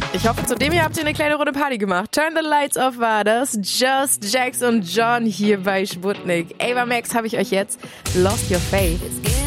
Ich hoffe, zudem hier habt ihr eine kleine Runde Party gemacht. Turn the Lights Off war das. Just, Jax und John hier bei Sputnik. Ava Max habe ich euch jetzt. Lost Your Faith.